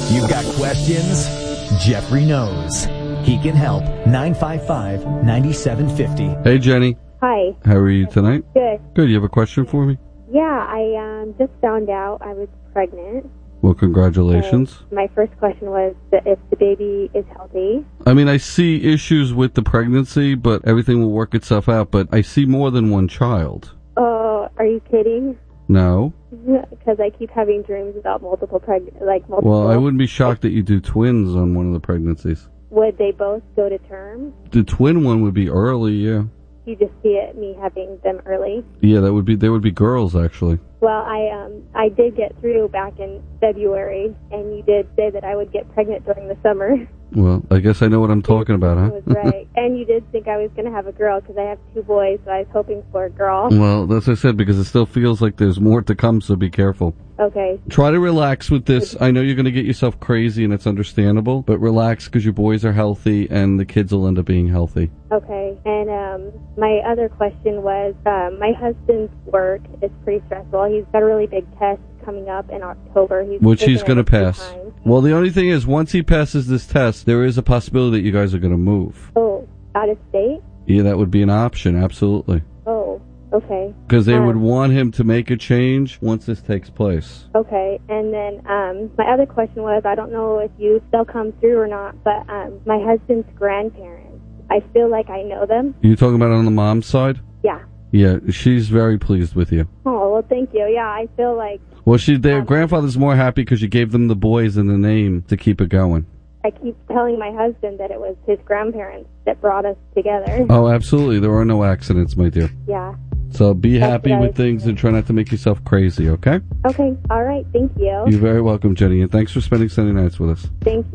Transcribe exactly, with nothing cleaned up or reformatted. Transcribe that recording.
You've got questions? Jeffrey knows. He can help. nine five five, nine seven five zero. Hey, Jenny. Hi. How are you tonight? Good. Good. You have a question for me? Yeah, I um, just found out I was pregnant. Well, congratulations. And my first question was that if the baby is healthy. I mean, I see issues with the pregnancy, but everything will work itself out. But I see more than one child. Oh, are you kidding? No. Because I keep having dreams about multiple preg- like multiple. Well, I wouldn't be shocked that you do twins on one of the pregnancies. Would they both go to term? The twin one would be early, yeah. You just see it, me having them early. Yeah, that would be. They would be girls, actually. Well, I um I did get through back in February, and you did say that I would get pregnant during the summer. Well, I guess I know what I'm talking about, huh? That was right. And you did think I was going to have a girl because I have two boys, so I was hoping for a girl. Well, that's what I said, because it still feels like there's more to come, so be careful. Okay. Try to relax with this. I know you're going to get yourself crazy, and it's understandable, but relax because your boys are healthy, and the kids will end up being healthy. Okay. And um, my other question was, um, my husband's work is pretty stressful. He's got a really big test coming up in October. He's Which he's going to pass. Times. Well, the only thing is, once he passes this test, there is a possibility that you guys are going to move. Oh, out of state? Yeah, that would be an option, absolutely. Oh, okay. Because they um, would want him to make a change once this takes place. Okay, and then um, my other question was, I don't know if you still come through or not, but um, my husband's grandparents, I feel like I know them. Are you talking about on the mom's side? Yeah. Yeah, she's very pleased with you. Oh, well, thank you. Yeah, I feel like... Well, she, their um, grandfather's more happy because you gave them the boys and the name to keep it going. I keep telling my husband that it was his grandparents that brought us together. Oh, absolutely. There are no accidents, my dear. Yeah. So be That's happy what I with was things thinking. and try not to make yourself crazy, okay? Okay, all right. Thank you. You're very welcome, Jenny, and thanks for spending Sunday nights with us. Thank you.